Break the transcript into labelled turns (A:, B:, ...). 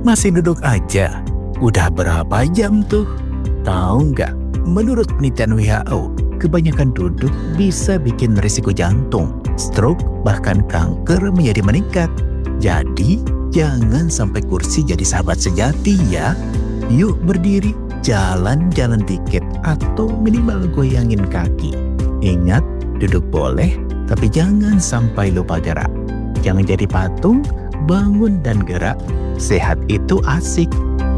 A: Masih duduk aja? Udah berapa jam tuh? Tahu nggak? Menurut penelitian WHO, kebanyakan duduk bisa bikin risiko jantung, stroke, bahkan kanker menjadi meningkat. Jadi, jangan sampai kursi jadi sahabat sejati ya. Yuk berdiri, jalan-jalan dikit, atau minimal goyangin kaki. Ingat, duduk boleh, tapi jangan sampai lupa gerak. Jangan jadi patung, bangun dan gerak. Sehat itu asik.